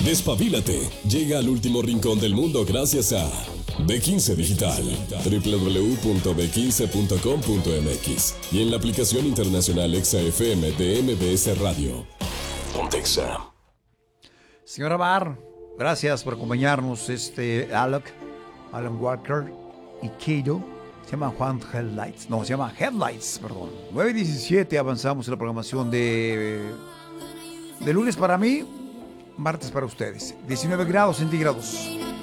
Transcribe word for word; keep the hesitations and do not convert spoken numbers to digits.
Despabilate. Llega al último rincón del mundo gracias a B quince Digital. doble u doble u doble u punto b quince punto com punto m x y en la aplicación internacional Exa F M de M B S Radio. Pontexa. Señora Bar, gracias por acompañarnos. Este Alec, Alan Walker y Kato. Se llama Juan Headlights. No, se llama Headlights, perdón. nueve diecisiete, avanzamos en la programación de, de lunes para mí, martes para ustedes. diecinueve grados centígrados.